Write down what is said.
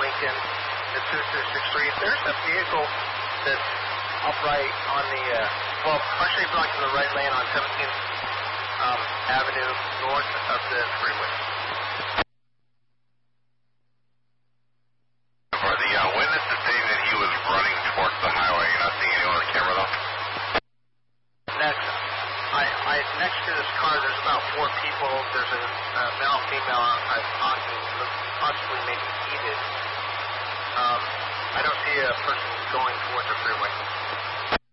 Lincoln at 2263. There's a vehicle that's upright on the, partially blocked to the right lane on 17th Avenue north of the freeway. For the witness is saying that he was running towards the highway. You're not seeing anyone on the camera, though? Next to this car, there's about 4 people. There's a male, female outside talking, possibly maybe heated. I don't see a person going towards the freeway.